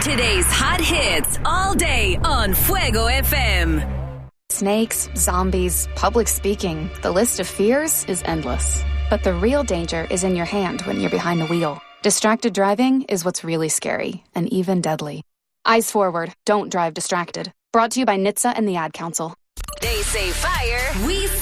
Today's hot hits all day on Fuego FM. Snakes, zombies, public speaking. The list of fears is endless. But the real danger is in your hand when you're behind the wheel. Distracted driving is what's really scary and even deadly. Eyes forward. Don't drive distracted. Brought to you by NHTSA and the Ad Council. They say fire. We